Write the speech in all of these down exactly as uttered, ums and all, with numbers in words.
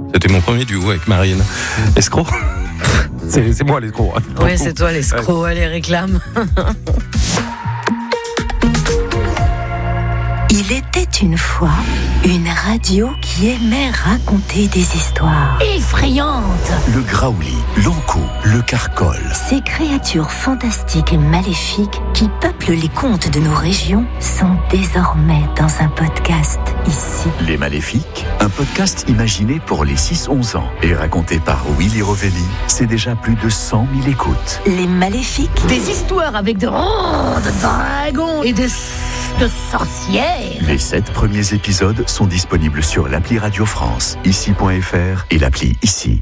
C'était mon premier duo avec Marine. Escroc. c'est, c'est moi l'escroc. Hein, oui, c'est toi l'escroc, ouais. Allez, réclame. Il était une fois une radio qui aimait raconter des histoires effrayantes. Le graouli, l'ankou, le carcol. Ces créatures fantastiques et maléfiques qui peuplent les contes de nos régions sont désormais dans un podcast ici. Les Maléfiques, un podcast imaginé pour les six onze ans et raconté par Willy Rovelli. C'est déjà plus de cent mille écoutes. Les Maléfiques. Des histoires avec de grands dragons et de... de sorcières. Les sept premiers épisodes sont disponibles sur l'appli Radio France, ici point f r et l'appli Ici.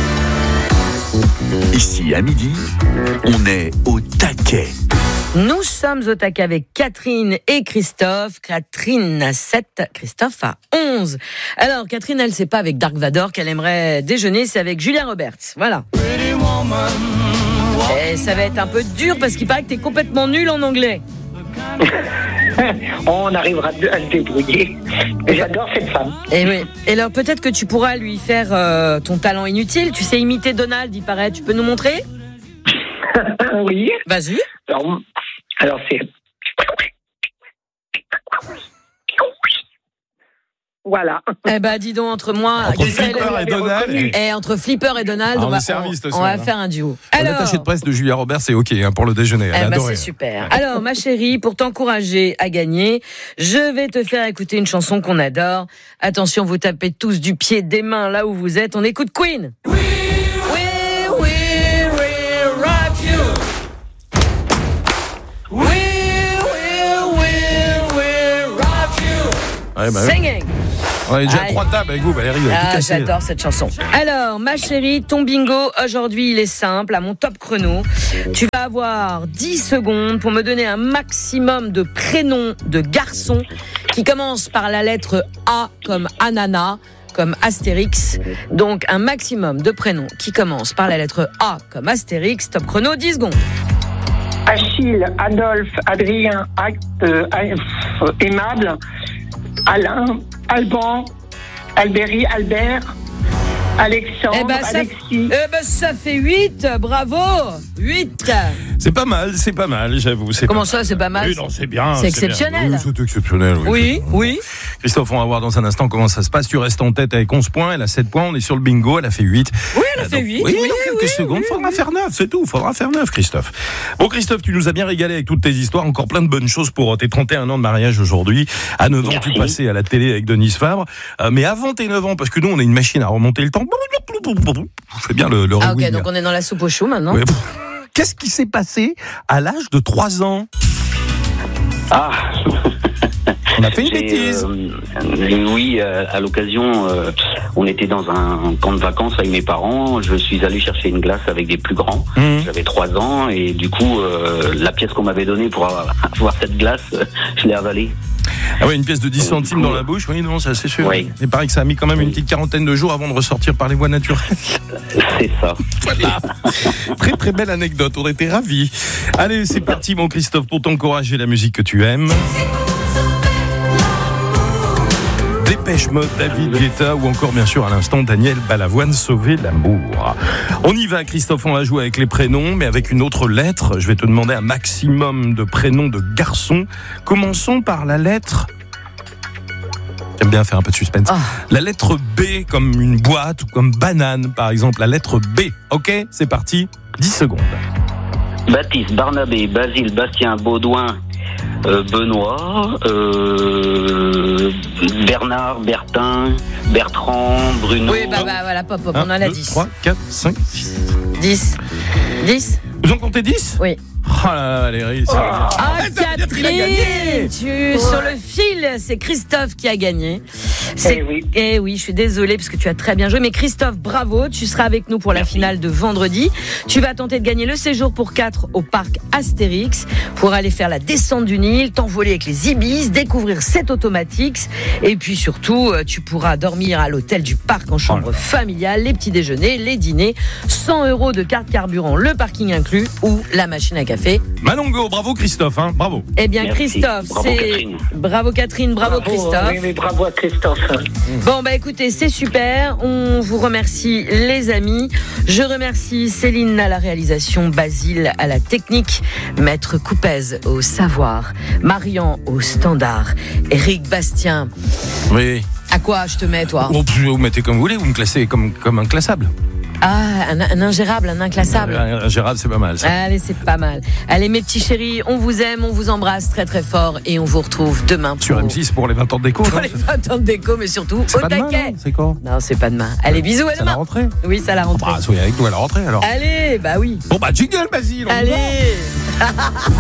Ici, à midi, on est au taquet. Nous sommes au taquet avec Catherine et Christophe. Catherine a sept, Christophe a onze. Alors, Catherine, elle sait pas avec Dark Vador qu'elle aimerait déjeuner, c'est avec Julia Roberts. Voilà. Et ça va être un peu dur parce qu'il paraît que t'es complètement nul en anglais. On arrivera à se débrouiller. J'adore cette femme. Et oui. Et alors peut-être que tu pourras lui faire euh, ton talent inutile. Tu sais imiter Donald, il paraît. Tu peux nous montrer ? Oui. Vas-y. Alors, alors c'est... Voilà. Eh ben, dis donc, entre moi, entre Flipper et Donald. Et... et entre Flipper et Donald, ah, on, va, service, on, on va faire un duo. Alors, l'attaché de presse de Julia Roberts, c'est OK hein, pour le déjeuner. Elle eh ben, adoré. C'est super. Alors, ma chérie, pour t'encourager à gagner, je vais te faire écouter une chanson qu'on adore. Attention, vous tapez tous du pied, des mains là où vous êtes. On écoute Queen. Oui, oui, oui, oui, rock you. Oui, oui, oui, oui, rock you. Ouais, bah, Singing. On est déjà Aïe. trois tables avec vous, Valérie. Ah, j'adore cette chanson. Alors, ma chérie, ton bingo, aujourd'hui, il est simple. À mon top chrono, tu vas avoir dix secondes pour me donner un maximum de prénoms de garçons qui commencent par la lettre A comme ananas, comme Astérix. Donc, un maximum de prénoms qui commencent par la lettre A comme Astérix. Top chrono, dix secondes. Achille, Adolphe, Adrien, euh, euh, Aimable, Alain, Alban, Albéry, Albert, Alexandre, eh ben, ça, Alexis. Eh ben, ça fait huit, bravo, huit. C'est pas mal, c'est pas mal, j'avoue. C'est Comment pas ça, mal. c'est pas mal? Oui, non, c'est bien. C'est exceptionnel. Oui, c'est exceptionnel. Oui, oui. oui. Christophe, on va voir dans un instant comment ça se passe. Tu restes en tête avec onze points, elle a sept points, on est sur le bingo, elle a fait huit. Oui, elle a fait huit. Oui, oui, dans quelques oui, secondes, il oui, faudra oui. faire neuf, c'est tout, il faudra faire neuf, Christophe. Bon, Christophe, tu nous as bien régalé avec toutes tes histoires, encore plein de bonnes choses pour tes trente et un ans de mariage aujourd'hui. À neuf ans, tu passais à la télé avec Denise Fabre. Euh, mais avant tes neuf ans, parce que nous, on a une machine à remonter le temps. Je fais bien le, le Ah, ok, rewind. donc on est dans la soupe aux choux maintenant. Ouais. Qu'est-ce qui s'est passé à l'âge de trois ans? Ah On a fait une J'ai, bêtise. Euh, oui, euh, à l'occasion, euh, on était dans un camp de vacances avec mes parents. Je suis allé chercher une glace avec des plus grands. Mmh. J'avais trois ans et du coup, euh, la pièce qu'on m'avait donnée pour avoir, avoir cette glace, euh, je l'ai avalée. Ah ouais, une pièce de dix centimes coup, dans la bouche, oui, non, ça c'est sûr. Oui. Il paraît que ça a mis quand même oui. une petite quarantaine de jours avant de ressortir par les voies naturelles. C'est ça. Voilà. Très très belle anecdote, on était ravis. Allez, c'est parti mon Christophe pour t'encourager la musique que tu aimes. Dépêche Mode, David Guetta ou encore bien sûr à l'instant Daniel Balavoine, Sauver l'amour. On y va Christophe, on va jouer avec les prénoms mais avec une autre lettre. Je vais te demander un maximum de prénoms de garçons. Commençons par la lettre... J'aime bien faire un peu de suspense. Oh. La lettre B comme une boîte ou comme banane par exemple. La lettre B, ok, c'est parti, dix secondes. Baptiste, Barnabé, Basile, Bastien, Baudouin, euh, Benoît, euh, Bernard, Bertin, Bertrand, Bruno. Oui, bah, bah voilà, pop, pop, on en a dix. trois, quatre, cinq, six. dix. dix. Vous en comptez dix ? Oui. Oh là là, Valérie, c'est Ah, ah Catherine, tu ouais. sur le fil, c'est Christophe qui a gagné. C'est... Eh oui. Eh oui, je suis désolée parce que tu as très bien joué, mais Christophe, bravo, tu seras avec nous pour la Merci. finale de vendredi. Tu vas tenter de gagner le séjour pour quatre au parc Astérix pour aller faire la descente du Nil, t'envoler avec les Ibis, découvrir cet Automatix et puis surtout, tu pourras dormir à l'hôtel du parc en chambre oh familiale, les petits déjeuners, les dîners, cent euros de carte carburant, le parking inclus ou la machine à café fait. Malongo, bravo Christophe, hein, bravo. Eh bien, Merci. Christophe, Bravo, c'est. Catherine. Bravo Catherine, bravo, Christophe. Oui, mais bravo à Christophe. Bon, bah écoutez, c'est super. On vous remercie, les amis. Je remercie Céline à la réalisation, Basile à la technique, Maître Coupez au savoir, Marian au standard, Eric Bastien. Oui. À quoi je te mets, toi? Bon, vous mettez comme vous voulez, vous me classez comme, comme inclassable. Ah, un, un ingérable, un inclassable. Euh, Gérald, c'est pas mal ça. Allez, c'est pas mal. Allez, mes petits chéris, on vous aime, on vous embrasse très très fort et on vous retrouve demain pour, Sur M six pour les vingt ans de déco. pour non les vingt ans de déco, mais surtout C'est au pas demain, taquet. non C'est quoi? Non, c'est pas demain. Allez, bisous à C'est la demain. rentrée. Oui, ça la rentrée. Bah, soyez avec nous à la rentrée alors. Allez, bah oui. Bon bah jingle Basile. on y Allez. va.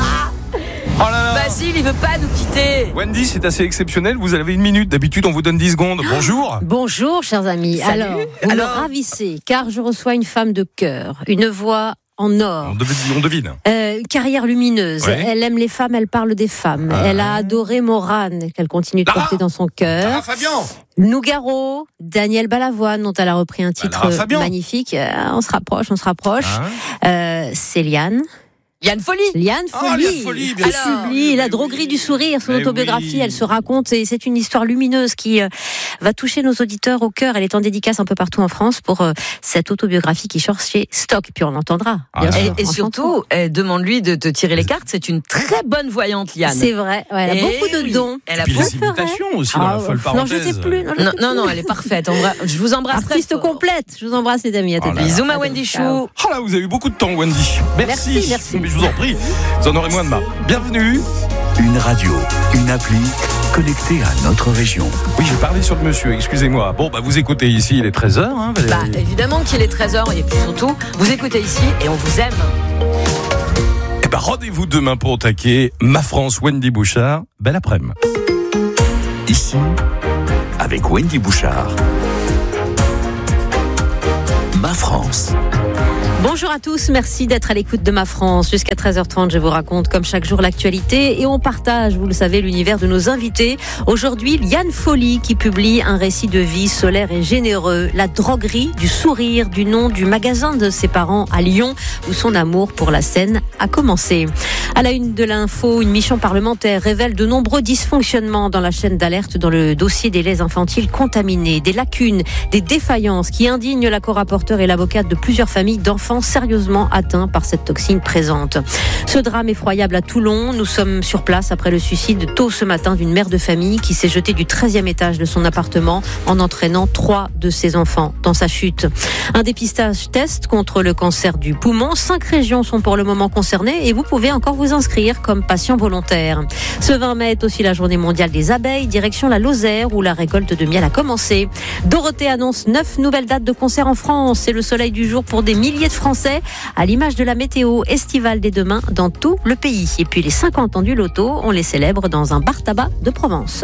Oh là là. Basile, il veut pas nous quitter. Wendy, c'est assez exceptionnel. Vous avez une minute. D'habitude, on vous donne dix secondes. Bonjour. Bonjour, chers amis. Salut. Alors, vous Alors me ravissez, car je reçois une femme de cœur, une voix en or. On devine. On devine. Euh, carrière lumineuse. Ouais. Elle aime les femmes, elle parle des femmes. Ah. Elle a adoré Morane, qu'elle continue de Lara. porter dans son cœur. Ah, Fabien. Nougaro, Daniel Balavoine, dont elle a repris un titre Lara Fabian. magnifique. Euh, on se rapproche, on se rapproche. Ah. Euh, c'est Liane. Yann Folie. Liane Oh, Folie. Liane Folie, bien Elle sûr. publie La Mais droguerie oui. du sourire, son Mais autobiographie. oui. Elle se raconte et c'est une histoire lumineuse qui euh, va toucher nos auditeurs au cœur. Elle est en dédicace un peu partout en France pour euh, cette autobiographie qui sort chez Stock. Puis on l'entendra. Ah, bien là, sûr, là. Et, et en surtout, eh, demande-lui de te tirer les cartes. C'est une très bonne voyante, Liane. C'est vrai. Ouais, elle a Eh beaucoup de oui. dons. Elle a Puis beaucoup. les imitations aussi dans Ah, la folle non, parenthèse. je sais plus. Non, je Non, sais non, plus. non, elle est parfaite. On va- Je vous embrasse très Artiste fort. complète. Je vous embrasse, les amis. À tout Oh de là suite. là. Bisous, ma Wendy Ciao. Chou. Oh là, vous avez eu beaucoup de temps, Wendy. Merci. Merci, merci. Mais je vous en prie. Vous en aurez moins demain. Bienvenue. Une radio, une appli connectée à notre région. Oui, j'ai parlé sur le monsieur. Excusez-moi. Bon, bah vous écoutez ici, il est treize heures. Hein, Bah, Valérie. évidemment qu'il est treize heures et puis surtout, vous écoutez ici et on vous aime. Eh ben, rendez-vous demain pour attaquer Ma France, Wendy Bouchard. Belle après-midi. Ici, avec Wendy Bouchard. Ma France. Bonjour à tous, merci d'être à l'écoute de Ma France. Jusqu'à treize heures trente, je vous raconte comme chaque jour l'actualité et on partage, vous le savez, l'univers de nos invités. Aujourd'hui, Liane Folie qui publie un récit de vie solaire et généreux. La droguerie du sourire, du nom du magasin de ses parents à Lyon où son amour pour la scène a commencé. À la une de l'info, une mission parlementaire révèle de nombreux dysfonctionnements dans la chaîne d'alerte dans le dossier des laits infantiles contaminés, des lacunes, des défaillances qui indignent la co-rapporteure et l'avocate de plusieurs familles d'enfants sérieusement atteints par cette toxine présente. Ce drame effroyable à Toulon, nous sommes sur place après le suicide tôt ce matin d'une mère de famille qui s'est jetée du treizième étage de son appartement en entraînant trois de ses enfants dans sa chute. Un dépistage test contre le cancer du poumon. Cinq régions sont pour le moment concernées et vous pouvez encore vous inscrire comme patient volontaire. Ce vingt mai est aussi la journée mondiale des abeilles, direction la Lozère où la récolte de miel a commencé. Dorothée annonce neuf nouvelles dates de concert en France. C'est le soleil du jour pour des milliers de Français, à l'image de la météo estivale dès demain dans tout le pays. Et puis les cinquante ans du loto, on les célèbre dans un bar-tabac de Provence.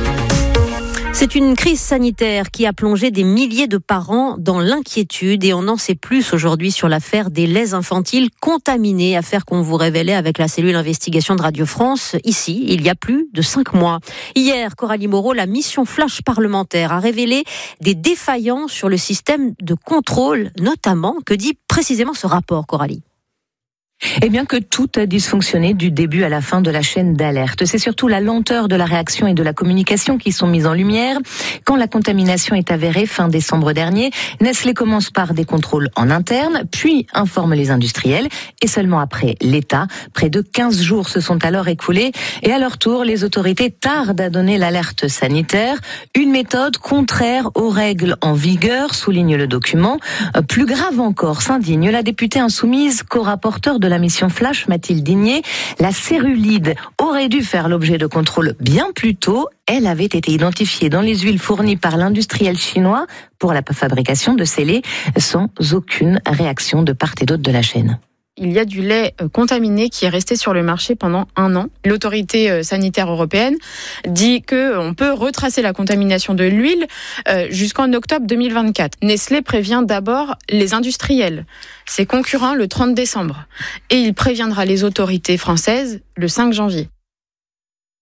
C'est une crise sanitaire qui a plongé des milliers de parents dans l'inquiétude et on en sait plus aujourd'hui sur l'affaire des laits infantiles contaminés, affaire qu'on vous révélait avec la cellule investigation de Radio France, ici, il y a plus de cinq mois. Hier, Coralie Moreau, la mission flash parlementaire a révélé des défaillances sur le système de contrôle, notamment. Que dit précisément ce rapport, Coralie ? Eh bien que tout a dysfonctionné du début à la fin de la chaîne d'alerte. C'est surtout la lenteur de la réaction et de la communication qui sont mises en lumière. Quand la contamination est avérée fin décembre dernier, Nestlé commence par des contrôles en interne, puis informe les industriels et seulement après l'État. Près de quinze jours se sont alors écoulés et à leur tour, les autorités tardent à donner l'alerte sanitaire. Une méthode contraire aux règles en vigueur, souligne le document. Plus grave encore, s'indigne la députée insoumise, co-rapporteure de la mission Flash, Mathilde Digné. La cérulide aurait dû faire l'objet de contrôles bien plus tôt. Elle avait été identifiée dans les huiles fournies par l'industriel chinois pour la fabrication de ces laits, sans aucune réaction de part et d'autre de la chaîne. Il y a du lait contaminé qui est resté sur le marché pendant un an. L'autorité sanitaire européenne dit qu'on peut retracer la contamination de l'huile jusqu'en octobre deux mille vingt-quatre. Nestlé prévient d'abord les industriels, ses concurrents, le trente décembre. Et il préviendra les autorités françaises le cinq janvier.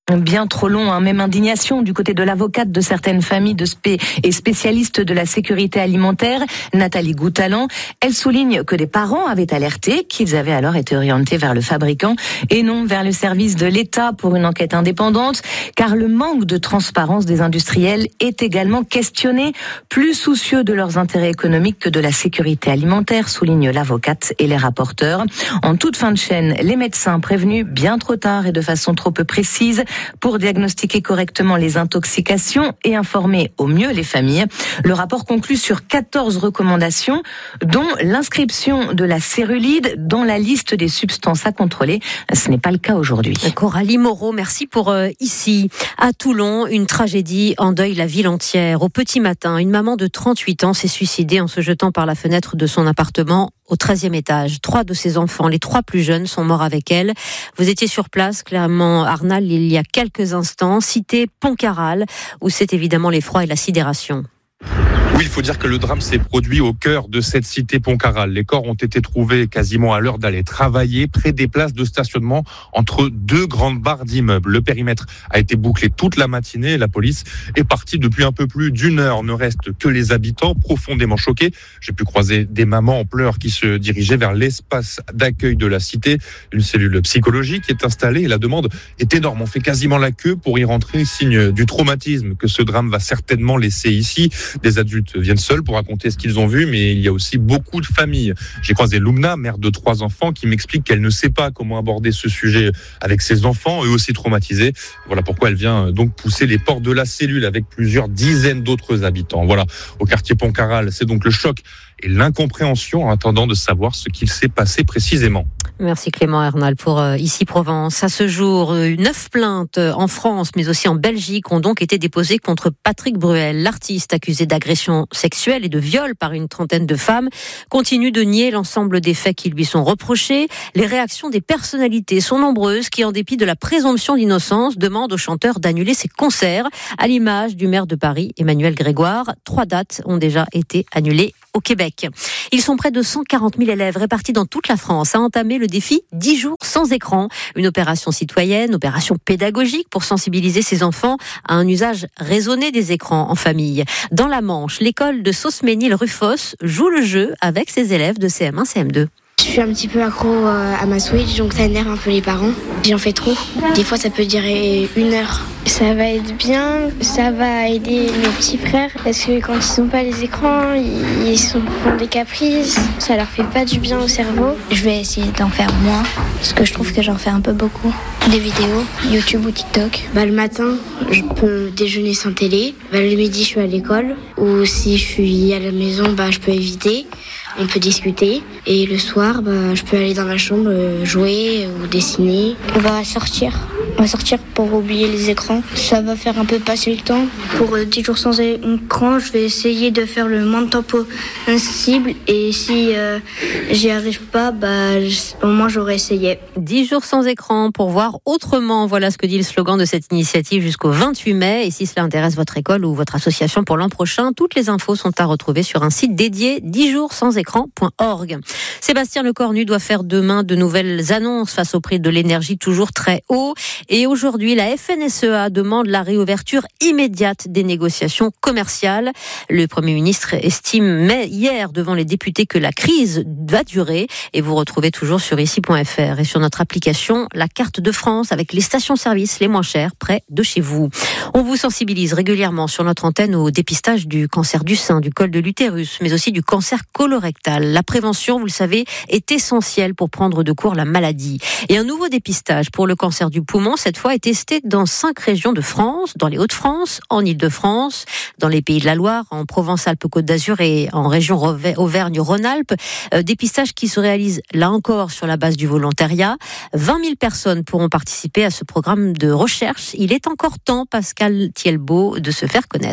Bien trop long, hein. Même indignation du côté de l'avocate de certaines familles de spé- et spécialistes de la sécurité alimentaire, Nathalie Goutalan. Elle souligne que des parents avaient alerté qu'ils avaient alors été orientés vers le fabricant et non vers le service de l'État pour une enquête indépendante, car le manque de transparence des industriels est également questionné, plus soucieux de leurs intérêts économiques que de la sécurité alimentaire, souligne l'avocate et les rapporteurs. En toute fin de chaîne, les médecins prévenus bien trop tard et de façon trop peu précise pour diagnostiquer correctement les intoxications et informer au mieux les familles. Le rapport conclut sur quatorze recommandations, dont l'inscription de la cérulide dans la liste des substances à contrôler. Ce n'est pas le cas aujourd'hui. Coralie Moreau, merci pour euh, ici. À Toulon, une tragédie endeuille la ville entière. Au petit matin, une maman de trente-huit ans s'est suicidée en se jetant par la fenêtre de son appartement au treizième étage. Trois de ses enfants, les trois plus jeunes, sont morts avec elle. Vous étiez sur place, Clément Arnal, il y a quelques instants, cité Pontcarral, où c'est évidemment l'effroi et la sidération. Oui, il faut dire que le drame s'est produit au cœur de cette cité Pontcarral. Les corps ont été trouvés quasiment à l'heure d'aller travailler, près des places de stationnement entre deux grandes barres d'immeubles. Le périmètre a été bouclé toute la matinée et la police est partie depuis un peu plus d'une heure. Ne restent que les habitants profondément choqués. J'ai pu croiser des mamans en pleurs qui se dirigeaient vers l'espace d'accueil de la cité. Une cellule psychologique est installée et la demande est énorme. On fait quasiment la queue pour y rentrer, signe du traumatisme que ce drame va certainement laisser ici. Des adultes viennent seuls pour raconter ce qu'ils ont vu, mais il y a aussi beaucoup de familles. J'ai croisé Lumna, mère de trois enfants, qui m'explique qu'elle ne sait pas comment aborder ce sujet avec ses enfants, eux aussi traumatisés. Voilà pourquoi elle vient donc pousser les portes de la cellule avec plusieurs dizaines d'autres habitants. Voilà, au quartier Pontcarral, c'est donc le choc et l'incompréhension en attendant de savoir ce qu'il s'est passé précisément. Merci Clément Hernal pour euh, Ici Provence. À ce jour, euh, neuf plaintes en France, mais aussi en Belgique, ont donc été déposées contre Patrick Bruel. L'artiste accusé d'agression sexuelle et de viol par une trentaine de femmes continue de nier l'ensemble des faits qui lui sont reprochés. Les réactions des personnalités sont nombreuses qui, en dépit de la présomption d'innocence, demandent au chanteur d'annuler ses concerts, à l'image du maire de Paris, Emmanuel Grégoire. Trois dates ont déjà été annulées au Québec. Ils sont près de cent quarante mille élèves répartis dans toute la France à entamer le défi dix jours sans écran. Une opération citoyenne, opération pédagogique pour sensibiliser ces enfants à un usage raisonné des écrans en famille. Dans la Manche, l'école de Sauce-Ménil-Rufos joue le jeu avec ses élèves de C M un C M deux. Je suis un petit peu accro à ma Switch, donc ça énerve un peu les parents. J'en fais trop. Des fois, ça peut durer une heure. Ça va être bien, ça va aider mes petits frères, parce que quand ils n'ont pas les écrans, ils font des caprices. Ça leur fait pas du bien au cerveau. Je vais essayer d'en faire moins, parce que je trouve que j'en fais un peu beaucoup. Des vidéos, YouTube ou TikTok. Bah, le matin, je peux déjeuner sans télé. Bah, le midi, je suis à l'école. Ou si je suis à la maison, bah, je peux éviter. On peut discuter. Et le soir, bah, je peux aller dans ma chambre, jouer ou dessiner. On va sortir. On va sortir pour oublier les écrans. Ça va faire un peu passer le temps. Pour dix jours sans écran, je vais essayer de faire le moins de temps possible. Et si euh, j'y arrive pas, bah, au moins j'aurais essayé. dix jours sans écran pour voir autrement. Voilà ce que dit le slogan de cette initiative jusqu'au vingt-huit mai. Et si cela intéresse votre école ou votre association pour l'an prochain, toutes les infos sont à retrouver sur un site dédié dix jours sans écran point org. Sébastien Lecornu doit faire demain de nouvelles annonces face au prix de l'énergie toujours très haut. Et aujourd'hui, la F N S E A demande la réouverture immédiate des négociations commerciales. Le Premier ministre estime mais hier devant les députés que la crise va durer. Et vous retrouvez toujours sur ici point f r et sur notre application la carte de France avec les stations-service les moins chères près de chez vous. On vous sensibilise régulièrement sur notre antenne au dépistage du cancer du sein, du col de l'utérus, mais aussi du cancer colorectal. La prévention, vous le savez, est essentielle pour prendre de court la maladie. Et un nouveau dépistage pour le cancer du poumon, cette fois, est testé dans cinq régions de France, dans les Hauts-de-France, en Île-de-France, dans les Pays de la Loire, en Provence-Alpes-Côte d'Azur et en région Auvergne-Rhône-Alpes. Euh, dépistage qui se réalise là encore sur la base du volontariat. vingt mille personnes pourront participer à ce programme de recherche. Il est encore temps, Pascal Thielbaut, de se faire connaître.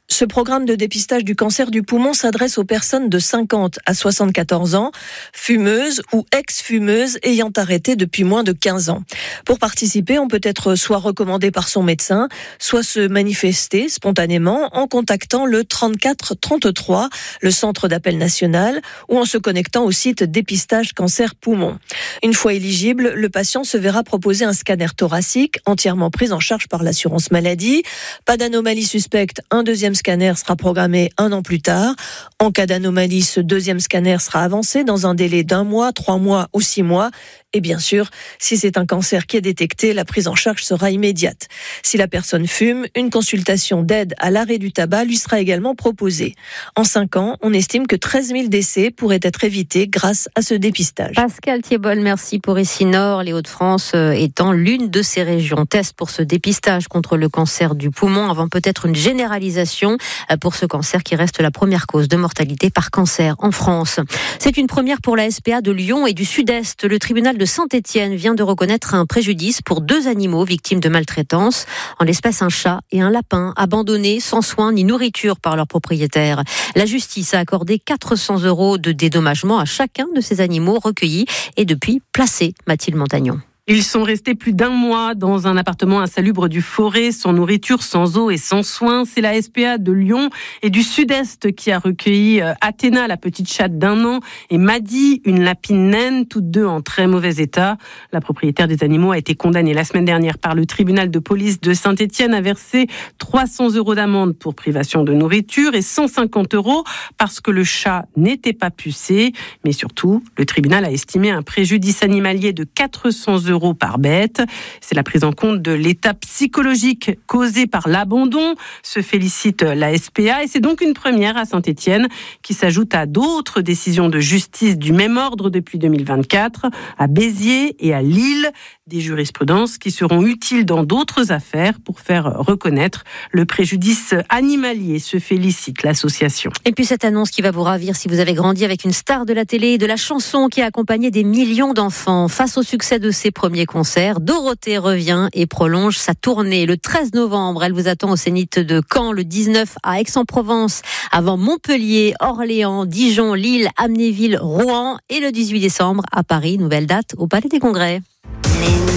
Ce programme de dépistage du cancer du poumon s'adresse aux personnes de cinquante à soixante-quatorze ans, fumeuses ou ex-fumeuses ayant arrêté depuis moins de quinze ans. Pour participer, on peut être soit recommandé par son médecin, soit se manifester spontanément en contactant le trente-quatre trente-trois, le centre d'appel national, ou en se connectant au site dépistage cancer poumon. Une fois éligible, le patient se verra proposer un scanner thoracique entièrement pris en charge par l'assurance maladie. Pas d'anomalie suspecte, un deuxième scanner sera programmé un an plus tard. En cas d'anomalie, ce deuxième scanner sera avancé dans un délai d'un mois, trois mois ou six mois. Et bien sûr, si c'est un cancer qui est détecté, la prise en charge sera immédiate. Si la personne fume, une consultation d'aide à l'arrêt du tabac lui sera également proposée. En cinq ans, on estime que treize mille décès pourraient être évités grâce à ce dépistage. Pascal Thiebol, merci pour ici Nord, les Hauts-de-France étant l'une de ces régions. Test pour ce dépistage contre le cancer du poumon avant peut-être une généralisation pour ce cancer qui reste la première cause de mortalité par cancer en France. C'est une première pour la S P A de Lyon et du Sud-Est. Le tribunal de Saint-Étienne vient de reconnaître un préjudice pour deux animaux victimes de maltraitance, en l'espèce un chat et un lapin abandonnés sans soins ni nourriture par leur propriétaire. La justice a accordé quatre cents euros de dédommagement à chacun de ces animaux recueillis et depuis placés. Mathilde Montagnon. Ils sont restés plus d'un mois dans un appartement insalubre du Forêt, sans nourriture, sans eau et sans soins. C'est la S P A de Lyon et du Sud-Est qui a recueilli Athéna, la petite chatte d'un an, et Maddy, une lapine naine, toutes deux en très mauvais état. La propriétaire des animaux a été condamnée la semaine dernière par le tribunal de police de Saint-Étienne à verser trois cents euros d'amende pour privation de nourriture et cent cinquante euros parce que le chat n'était pas pucé. Mais surtout, le tribunal a estimé un préjudice animalier de quatre cents euros par bête. C'est la prise en compte de l'état psychologique causé par l'abandon, se félicite la S P A, et c'est donc une première à Saint-Étienne qui s'ajoute à d'autres décisions de justice du même ordre depuis deux mille vingt-quatre, à Béziers et à Lille, des jurisprudences qui seront utiles dans d'autres affaires pour faire reconnaître le préjudice animalier, se félicite l'association. Et puis cette annonce qui va vous ravir si vous avez grandi avec une star de la télé et de la chanson qui a accompagné des millions d'enfants. Face au succès de ses premiers concerts, Dorothée revient et prolonge sa tournée. Le treize novembre, elle vous attend au Zénith de Caen, le dix-neuf à Aix-en-Provence, avant Montpellier, Orléans, Dijon, Lille, Amnéville, Rouen et le dix-huit décembre à Paris, nouvelle date au Palais des Congrès.